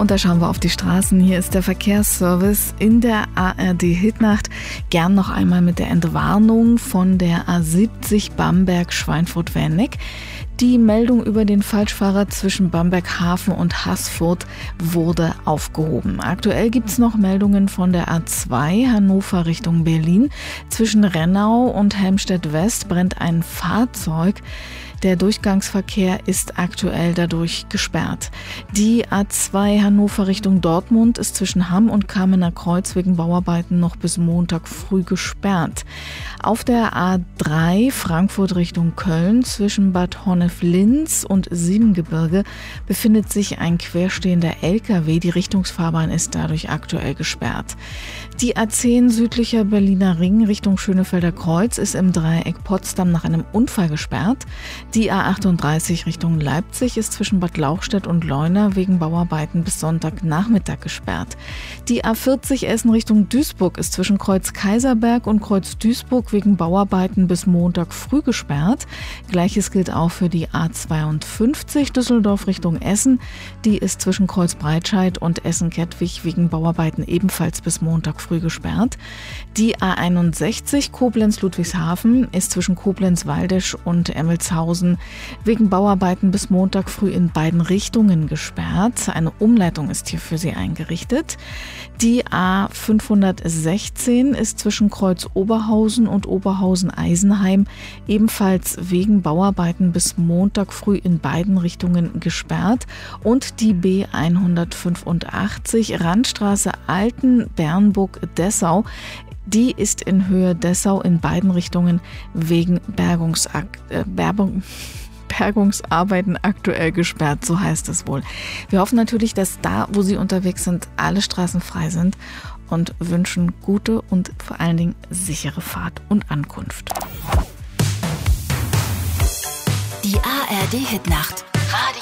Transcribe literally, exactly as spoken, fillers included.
Und da schauen wir auf die Straßen. Hier ist der Verkehrsservice in der A R D-Hitnacht. Gern noch einmal mit der Entwarnung von der A siebzig Bamberg-Schweinfurt-Wernick. Die Meldung über den Falschfahrer zwischen Bamberg-Hafen und Haßfurt wurde aufgehoben. Aktuell gibt es noch Meldungen von der A zwei Hannover Richtung Berlin. Zwischen Rennau und Helmstedt-West brennt ein Fahrzeug. Der Durchgangsverkehr ist aktuell dadurch gesperrt. Die A zwei Hannover Richtung Dortmund ist zwischen Hamm und Kamener Kreuz wegen Bauarbeiten noch bis Montag früh gesperrt. Auf der A drei Frankfurt Richtung Köln zwischen Bad Honnef-Linz und Siebengebirge befindet sich ein querstehender L K W. Die Richtungsfahrbahn ist dadurch aktuell gesperrt. Die A zehn südlicher Berliner Ring Richtung Schönefelder Kreuz ist im Dreieck Potsdam nach einem Unfall gesperrt. Die A achtunddreißig Richtung Leipzig ist zwischen Bad Lauchstädt und Leuna wegen Bauarbeiten bis Sonntagnachmittag gesperrt. Die A vierzig Essen Richtung Duisburg ist zwischen Kreuz Kaiserberg und Kreuz Duisburg wegen Bauarbeiten bis Montag früh gesperrt. Gleiches gilt auch für die A zweiundfünfzig Düsseldorf Richtung Essen. Die ist zwischen Kreuz Breitscheid und Essen-Kettwig wegen Bauarbeiten ebenfalls bis Montag früh gesperrt. Die A einundsechzig Koblenz-Ludwigshafen ist zwischen Koblenz-Waldesch und Emmelshausen wegen Bauarbeiten bis Montag früh in beiden Richtungen gesperrt. Eine Umleitung ist hier für sie eingerichtet. Die A fünfhundertsechzehn ist zwischen Kreuz Oberhausen und Oberhausen-Eisenheim ebenfalls wegen Bauarbeiten bis Montag früh in beiden Richtungen gesperrt. Und die B hundertfünfundachtzig Randstraße Alten-Bernburg-Dessau, die ist in Höhe Dessau in beiden Richtungen wegen Bergungsakt, äh, Bergung, Bergungsarbeiten aktuell gesperrt, so heißt es wohl. Wir hoffen natürlich, dass da, wo Sie unterwegs sind, alle Straßen frei sind und wünschen gute und vor allen Dingen sichere Fahrt und Ankunft. Die A R D-Hitnacht.